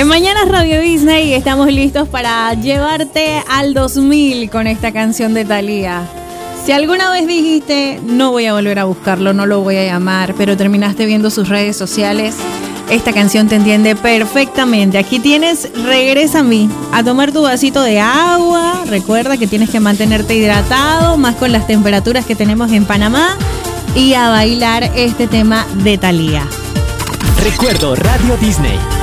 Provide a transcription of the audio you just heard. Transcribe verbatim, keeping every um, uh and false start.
En Mañanas Radio Disney estamos listos para llevarte al dos mil con esta canción de Thalía. Si alguna vez dijiste, no voy a volver a buscarlo, no lo voy a llamar, pero terminaste viendo sus redes sociales, esta canción te entiende perfectamente. Aquí tienes Regresa a mí, a tomar tu vasito de agua. Recuerda que tienes que mantenerte hidratado, más con las temperaturas que tenemos en Panamá, y a bailar este tema de Thalía. Recuerdo Radio Disney.